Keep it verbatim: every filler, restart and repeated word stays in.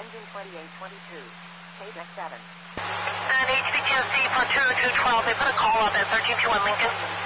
engine twenty-eight twenty-two, K D E C seven. And H B T S D for two two one two, they put a call up at thirteen two one Lincoln.